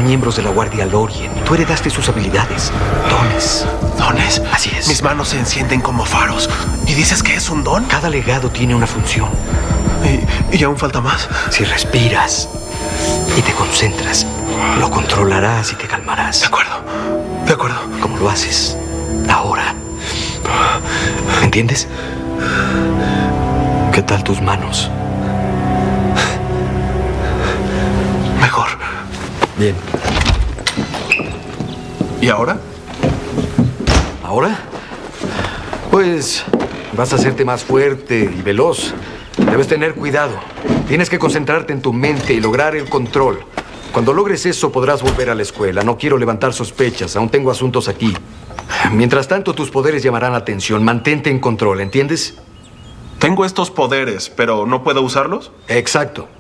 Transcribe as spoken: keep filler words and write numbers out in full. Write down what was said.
miembros de la Guardia Lorien. Tú heredaste sus habilidades. Dones. ¿Dones? Así es. Mis manos se encienden como faros. ¿Y dices que es un don? Cada legado tiene una función. ¿Y, y aún falta más? Si respiras y te concentras, lo controlarás y te calmarás. De acuerdo. De acuerdo. Como lo haces ahora. ¿Entiendes? ¿Qué tal tus manos? Mejor. Bien. ¿Y ahora? ¿Ahora? Pues vas a hacerte más fuerte y veloz. Debes tener cuidado. Tienes que concentrarte en tu mente y lograr el control. Cuando logres eso, podrás volver a la escuela. No quiero levantar sospechas. Aún tengo asuntos aquí. Mientras tanto, tus poderes llamarán la atención. Mantente en control, ¿entiendes? Tengo estos poderes, pero ¿no puedo usarlos? Exacto.